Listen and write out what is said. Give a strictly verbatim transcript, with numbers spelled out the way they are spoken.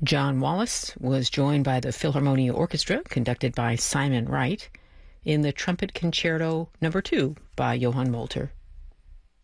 John Wallace was joined by the Philharmonia Orchestra, conducted by Simon Wright, in the Trumpet Concerto Number two by Johann Molter.